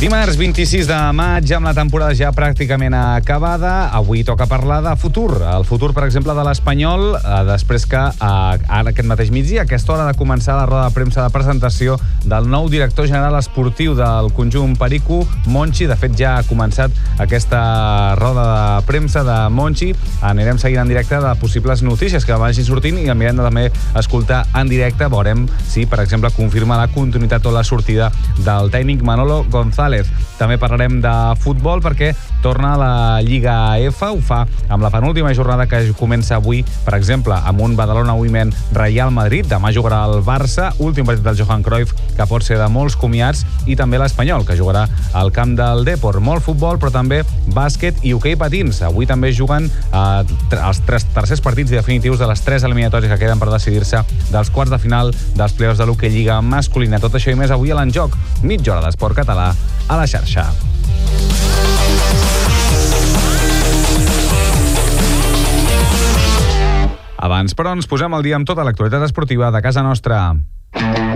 Dimarts 26 de maig, amb la temporada ja pràcticament acabada, avui toca parlar de futur. El futur, per exemple, de l'Espanyol, després que ara aquest mateix migdia, a aquesta hora de començar la roda de premsa de presentació del nou director general esportiu del conjunt Perico, Monchi. De fet, ja ha començat aquesta roda de premsa de Monchi. Anirem seguint en directe de possibles notícies que vagin sortint i mirem de també escoltar en directe. Veurem si, per exemple, confirma la continuïtat o la sortida del tècnic Manolo González. També parlarem de futbol perquè torna a la Lliga F, ho fa amb la penúltima jornada que comença avui, per exemple, amb un Badalona Women Real Madrid. Demà jugarà el Barça, últim partit del Johan Cruyff, que pot ser de molts comiats, i també l'Espanyol, que jugarà al camp del Depor. Molt futbol, però també bàsquet i hoquei patins. Avui també juguen els tercers partits definitius de les 3 eliminatòries que queden per decidir-se dels quarts de final dels playoffs de l'hoquei Lliga masculina. Tot això i més avui a l'Enjoc, mitja hora d'esport català a la xarxa. Abans, però, ens posem al dia amb tota l'actualitat esportiva de casa nostra.